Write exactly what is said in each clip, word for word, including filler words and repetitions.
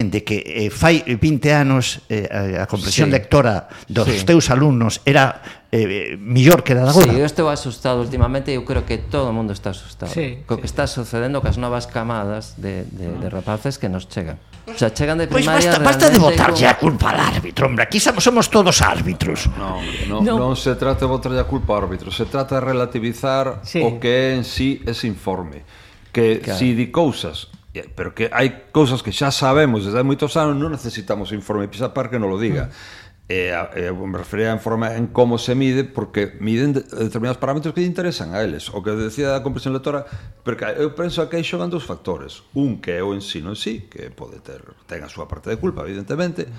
de que eh, fai vinte anos eh, a comprensión Sí. lectora dos Sí. teus alumnos era eh, millor que era de agora. Sí, eu estou asustado últimamente e eu creo que todo o mundo está asustado Sí, co sí. que está sucedendo cas novas camadas de, de, de rapaces que nos chegan. O sea, chegan de Pois primaria basta, basta de realmente botarlle con- a culpa al árbitro, hombre. Aquí somos, somos todos árbitros. No, no, No. non se trata de botarlle a culpa ao árbitro, se trata de relativizar Sí. o que é en sí ese informe. Que Claro. si di cousas, pero que hai cousas que xa sabemos desde hai moitos anos, non necesitamos informe PISA para que non lo diga. E, a, e me refería a informe en como se mide, porque miden de, determinados parámetros que lle interesan a eles. O que decía da comprensión lectora, porque eu penso que aí xogan dos factores. Un que é o ensino en sí, que pode ter ten a súa parte de culpa, evidentemente,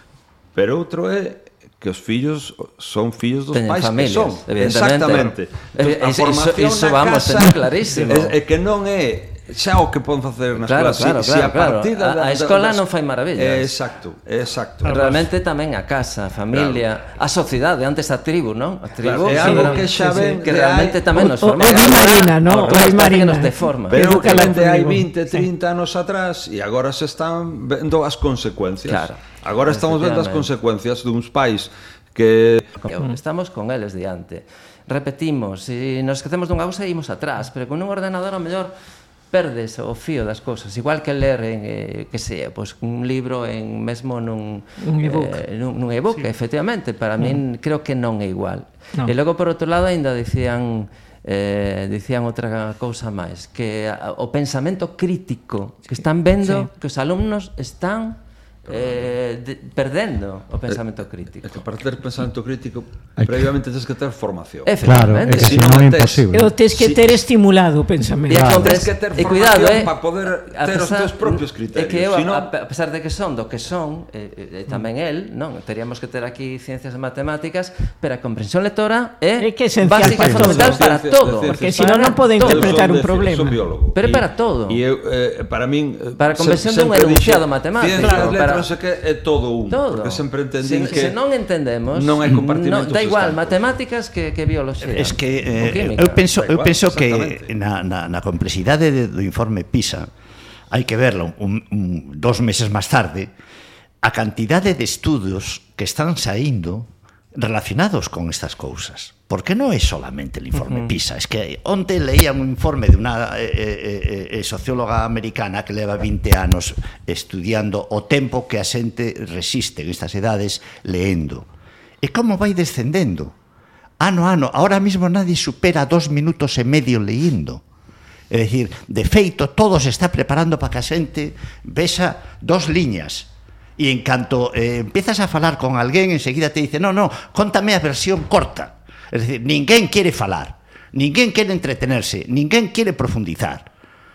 pero outro é que os fillos son fillos dos Teñen pais familias, que son. evidentemente. Exactamente. Eh, A iso- formación iso na vamos, casa teño clarísimo. É, é que non é xa o que poden facer nas Claro, clases. claro, si, si claro, a claro. partir A- a da- escola das- non fai maravillas. É, exacto, é exacto. Realmente tamén a casa, a familia, a sociedade, antes a tribu, non? A tribu, Claro, é sí, algo pero- que xa sí, sí, ven que de realmente hai- tamén O- nos o- forma. o Di Marina, ¿no? Ahora, O Di parece Marina. que nos deforma. Pero Educa la que hai tribu. vinte, trinta anos atrás e agora se están vendo as consecuencias. Claro. Agora estamos vendo as Efectivamente. consecuencias duns pais que Estamos con eles diante. Repetimos, e nos esquecemos dunha cousa e imos atrás, pero con un ordenador ao mellor perdes o fío das cousas, igual que ler en, eh, que sei, pois un libro en mesmo nun Un ebook. eh, nun, nun ebook, sí. Efectivamente, para min creo que non é igual. No. E logo por outro lado aínda dicían eh, dicían outra cousa máis, que a, o pensamento crítico que están vendo Sí. que os alumnos están eh, de, perdendo o pensamento crítico. É que para ter pensamento crítico previamente tens que ter formación. Claro, é Efectivamente. que Si si non non é tes- imposible. Eu tes que Sí. ter estimulado o pensamento. E, a Claro. compres- Tens que ter e cuidado, formación eh, para poder a ter os pesar- teus propios É criterios. que eu, Si non- a, a pesar de que son do que son, eh, eh, tamén el, non, teríamos que ter aquí ciencias e matemáticas, pero a comprensión lectora é, É que é esencial básica e para fundamental todo. para Ciencias- todo. de Porque ciencias si non, non pode Todo. interpretar un Son de- problema. son biólogo. Pero E- para todo. E eu, eh, para min eh, Para a conversión se- dun sempre enunciado dixen, matemático. Ciencias, Claro, letras, para- non sei que é todo un. Todo. Porque sempre entendín se, que se non entendemos, non hai compartimentos da igual estancos. matemáticas que, que bioloxía. Es que ou eh, química. eu penso, Da eu igual, penso que exactamente. na, na, na complexidade de, do informe PISA hai que verlo un, un, dos meses máis tarde, a cantidade de estudos que están saindo relacionados con estas cousas. Porque non é solamente el informe uh-huh. PISA, es que onte leía un informe de unha eh, eh, eh, socióloga americana que leva vinte anos estudiando o tempo que a xente resiste en estas edades leendo. E como vai descendendo? Ano a ano, ahora mismo nadie supera dos minutos e medio leyendo. É dicir, de feito, todo se está preparando para que a xente vexa dos liñas. E en canto eh, empiezas a falar con alguén, enseguida te dice, no, no, contame a versión corta. É dicir, ninguén quere falar, ninguén quere entretenerse, ninguén quere profundizar.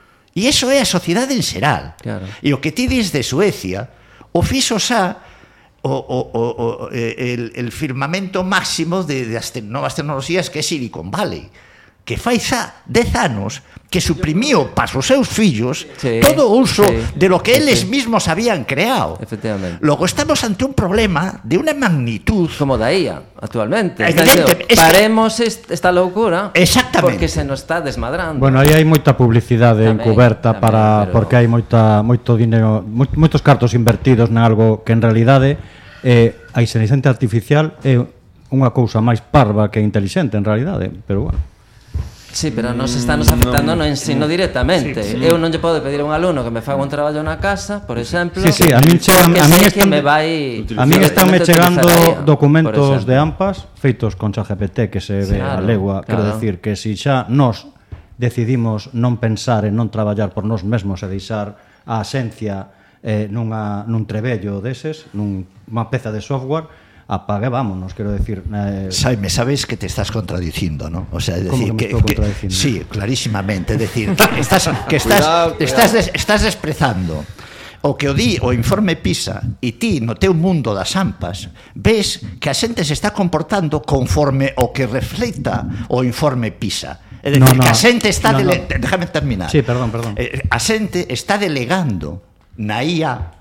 E iso é a sociedade en xeral. Claro. E o que ti dis de Suecia, o fixo xa o, o, o, o, el, el firmamento máximo de, de as te, novas tecnoloxías que é Silicon Valley, que fai xa dez anos que suprimiu para os seus fillos Sí, todo o uso sí, de lo que eles sí. mismos habían creado. Efectivamente. Logo estamos ante un problema de unha magnitud. Como da I A, actualmente. Evidente, Está dicindo, es que- paremos est- esta loucura Exactamente. porque se nos está desmadrando. Bueno, aí hai moita publicidade Tamén, encuberta tamén, para pero- porque hai moita moito dinero, mo- moitos cartos invertidos en algo que en realidade eh, a inteligencia artificial é unha cousa máis parva que intelixente en realidade, pero bueno. Sí, pero nos está nos afectando no ensino directamente. Sí, sí. Eu non lle podo pedir a un alumno que me faga un traballo na casa, por exemplo. Sí, sí, a min chegan- porque a min sei están- que me vai A mí estánme directamente chegando utilizar a I A, documentos por de exemplo. AMPAs feitos con ChatGPT que se ve a Claro, legua, quero claro. decir que si xa nós decidimos non pensar e non traballar por nós mesmos e deixar a axencia eh, nunha, nun trebello deses, nunha peza de software, apague, vámonos, quero decir eh, Saime, sabes que te estás contradicindo, ¿no? O sea, es decir, ¿Cómo que me que, estou que- contradicindo? sí, clarísimamente, es decir, que estás que estás Cuidado, estás des, estás desprezando o que o di o informe PISA e ti no teu mundo das AMPAs ves que a xente se está comportando conforme o que reflecta o informe PISA. É dicir, No, no, que a xente está no, no. dele... déjame terminar. Sí, perdón, perdón. Eh, a xente está delegando na I A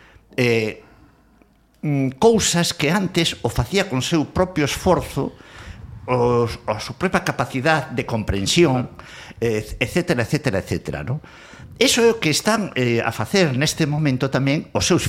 eh, mm, cousas que antes o facía con seu propio esforzo, os, a súa propia capacidade de comprensión, eh, etcétera, etcétera, etcétera, ¿no? Eso é o que están eh, a facer neste momento tamén os seus